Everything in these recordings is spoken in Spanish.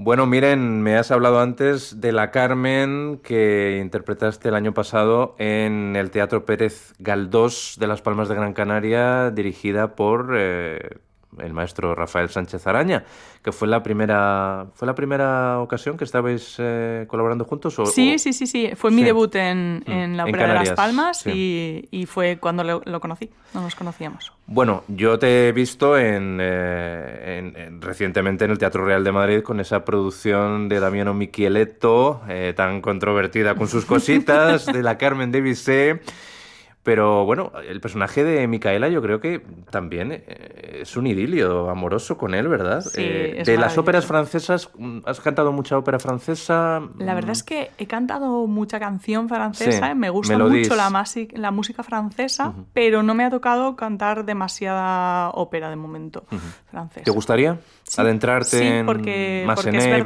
Bueno, miren, me has hablado antes de la Carmen que interpretaste el año pasado en el Teatro Pérez Galdós de Las Palmas de Gran Canaria, dirigida por el maestro Rafael Sánchez Araña, que fue la primera ocasión que estabais colaborando juntos. Sí. Fue mi debut en la Ópera de Las Palmas, sí. y fue cuando lo conocí. No nos conocíamos. Bueno, yo te he visto recientemente en el Teatro Real de Madrid con esa producción de Damiano Micheletto, tan controvertida con sus cositas, de la Carmen de Bizet. Pero bueno, el personaje de Micaela yo creo que también es un idilio amoroso con él, ¿verdad? Sí, de las óperas francesas, ¿has cantado mucha ópera francesa? La verdad es que he cantado mucha canción francesa, sí, me gusta mucho la música francesa, pero no me ha tocado cantar demasiada ópera de momento francesa. ¿Te gustaría adentrarte en Massenet,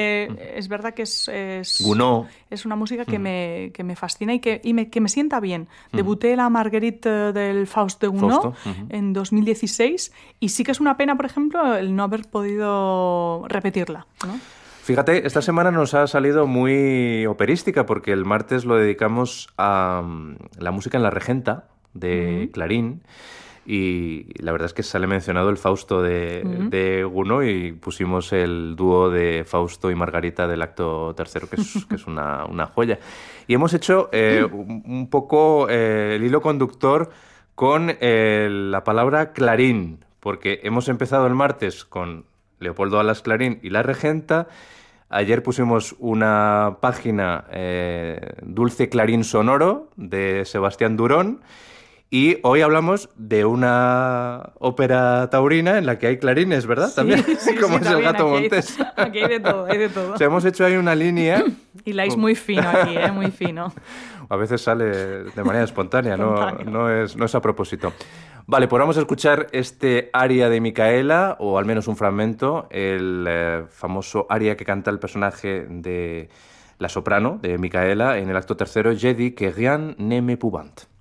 es verdad que es Gounod? Es una música que me fascina y que me sienta bien. Debuté la Marguerite del Faust de Gounod en 2016 y sí que es una pena, por ejemplo, el no haber podido repetirla, ¿no? Fíjate, esta semana nos ha salido muy operística porque el martes lo dedicamos a la música en la Regenta de Clarín. Y la verdad es que sale mencionado el Fausto de Gounod y pusimos el dúo de Fausto y Margarita del acto tercero, que es una joya. Y hemos hecho un poco el hilo conductor con la palabra Clarín, porque hemos empezado el martes con Leopoldo Alas Clarín y la Regenta. Ayer pusimos una página, Dulce Clarín Sonoro, de Sebastián Durón. Y hoy hablamos de una ópera taurina en la que hay clarines, ¿verdad? Sí, también, como es el Gato aquí Montés. Aquí hay de todo, hay de todo. O sea, hemos hecho ahí una línea. Hiláis muy fino aquí, muy fino. A veces sale de manera espontánea, no es a propósito. Vale, pues vamos a escuchar este aria de Micaela, o al menos un fragmento, el famoso aria que canta el personaje de la soprano, de Micaela, en el acto tercero, Je dis que rien ne m'épouvante.